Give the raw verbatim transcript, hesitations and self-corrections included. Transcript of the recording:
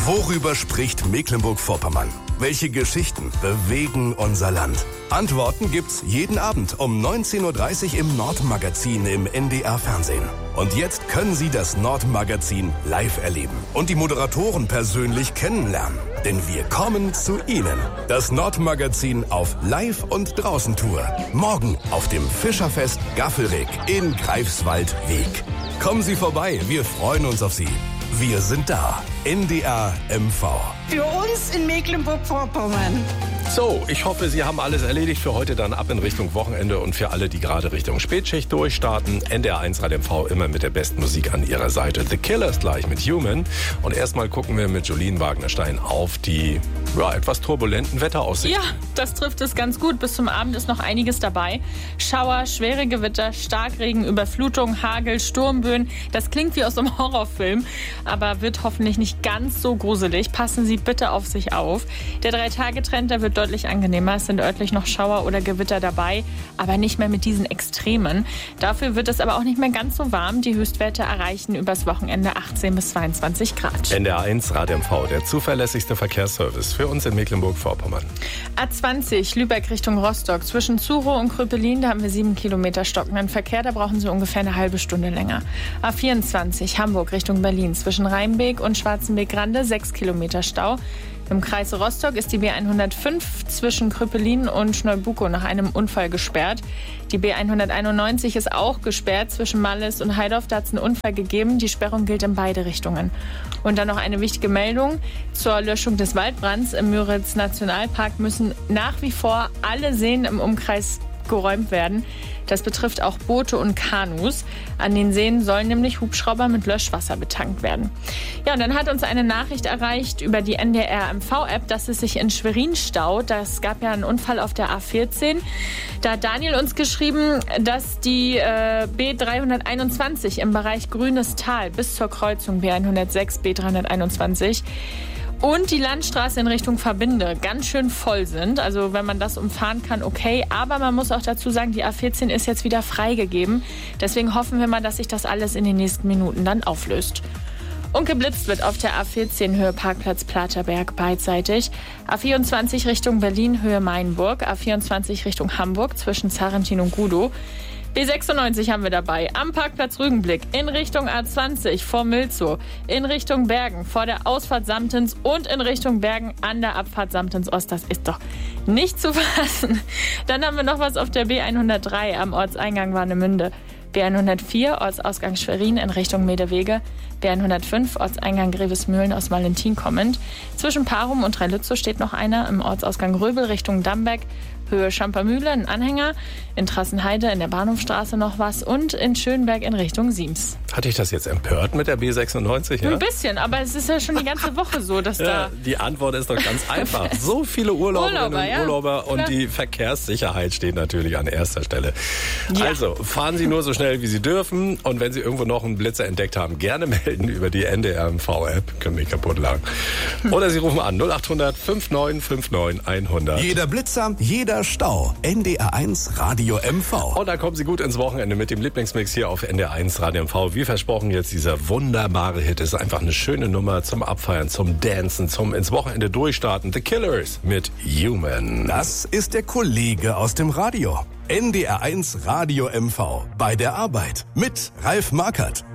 Worüber spricht Mecklenburg-Vorpommern? Welche Geschichten bewegen unser Land? Antworten gibt's jeden Abend um neunzehn Uhr dreißig im Nordmagazin im N D R-Fernsehen. Und jetzt können Sie das Nordmagazin live erleben und die Moderatoren persönlich kennenlernen. Denn wir kommen zu Ihnen. Das Nordmagazin auf Live- und Draußen-Tour. Morgen auf dem Fischerfest Gaffelrig in Greifswald-Weg. Kommen Sie vorbei, wir freuen uns auf Sie. Wir sind da. N D R M V. Für uns in Mecklenburg-Vorpommern. So, ich hoffe, Sie haben alles erledigt für heute, dann ab in Richtung Wochenende und für alle, die gerade Richtung Spätschicht durchstarten. N D R eins Radio M V immer mit der besten Musik an Ihrer Seite. The Killers gleich mit Human. Und erstmal gucken wir mit Jolene Wagner-Stein auf die ja, etwas turbulenten Wetteraussichten. Ja, das trifft es ganz gut. Bis zum Abend ist noch einiges dabei. Schauer, schwere Gewitter, Starkregen, Überflutung, Hagel, Sturmböen. Das klingt wie aus einem Horrorfilm, aber wird hoffentlich nicht ganz so gruselig. Passen Sie bitte auf sich auf. Der Drei-Tage-Trend, der wird deutlich angenehmer. Es sind örtlich noch Schauer oder Gewitter dabei, aber nicht mehr mit diesen Extremen. Dafür wird es aber auch nicht mehr ganz so warm. Die Höchstwerte erreichen übers Wochenende achtzehn bis zweiundzwanzig Grad. N D R eins Radio M V, der zuverlässigste Verkehrsservice für uns in Mecklenburg-Vorpommern. A zwanzig Lübeck Richtung Rostock. Zwischen Zurow und Kröpelin, da haben wir sieben Kilometer stockenden Verkehr. Da brauchen Sie ungefähr eine halbe Stunde länger. A vierundzwanzig Hamburg Richtung Berlin. Zwischen Rheinbeek und Schwarzenbeek-Grande sechs Kilometer Stau. Im Kreis Rostock ist die B hundertfünf zwischen Kröpelin und Schneubukow nach einem Unfall gesperrt. Die B hunderteinundneunzig ist auch gesperrt zwischen Malles und Heidorf. Da hat es einen Unfall gegeben. Die Sperrung gilt in beide Richtungen. Und dann noch eine wichtige Meldung zur Löschung des Waldbrands. Im Müritz-Nationalpark müssen nach wie vor alle Seen im Umkreis geräumt werden. Das betrifft auch Boote und Kanus. An den Seen sollen nämlich Hubschrauber mit Löschwasser betankt werden. Ja, und dann hat uns eine Nachricht erreicht über die N D R M V-App, dass es sich in Schwerin staut. Das gab ja einen Unfall auf der A vierzehn. Da hat Daniel uns geschrieben, dass die äh, B dreihunderteinundzwanzig im Bereich Grünes Tal bis zur Kreuzung B hundertsechs, B dreihunderteinundzwanzig und die Landstraße in Richtung Verbinde ganz schön voll sind. Also wenn man das umfahren kann, okay. Aber man muss auch dazu sagen, die A vierzehn ist jetzt wieder freigegeben. Deswegen hoffen wir mal, dass sich das alles in den nächsten Minuten dann auflöst. Und geblitzt wird auf der A vierzehn Höhe Parkplatz Platerberg beidseitig. A vierundzwanzig Richtung Berlin Höhe Mainburg. A vierundzwanzig Richtung Hamburg zwischen Zarentin und Gudow. B sechsundneunzig haben wir dabei. Am Parkplatz Rügenblick in Richtung A zwanzig vor Milzow, in Richtung Bergen vor der Ausfahrt Samtens und in Richtung Bergen an der Abfahrt Samtens Ost. Das ist doch nicht zu fassen. Dann haben wir noch was auf der B hundertdrei am Ortseingang Warnemünde. B hundertvier Ortsausgang Schwerin in Richtung Medewege. B hundertfünf Ortseingang Grevesmühlen aus Valentin kommend. Zwischen Parum und Trelitzow steht noch einer im Ortsausgang Röbel Richtung Dambeck. Höhe Schampermühle, ein Anhänger. In Trassenheide in der Bahnhofstraße noch was und in Schönberg in Richtung Siems. Hatte ich das jetzt empört mit der B sechsundneunzig? Ja? Ein bisschen, aber es ist ja schon die ganze Woche so, dass ja, da... Die Antwort ist doch ganz einfach. So viele Urlauberinnen Urlauber, ja. und Urlauber und Klar. die Verkehrssicherheit steht natürlich an erster Stelle. Ja. Also, fahren Sie nur so schnell, wie Sie dürfen. Und wenn Sie irgendwo noch einen Blitzer entdeckt haben, gerne melden über die N D R M V-App. Können wir kaputt lagen. Oder Sie rufen an null acht hundert neunundfünfzig neunundfünfzig hundert. Jeder Blitzer, jeder Stau. N D R eins Radio M V. Und da kommen Sie gut ins Wochenende mit dem Lieblingsmix hier auf N D R eins Radio M V. Wie versprochen jetzt dieser wunderbare Hit. Ist einfach eine schöne Nummer zum Abfeiern, zum Dancen, zum ins Wochenende durchstarten. The Killers mit Human. Das ist der Kollege aus dem Radio. N D R eins Radio M V. Bei der Arbeit mit Ralf Markert.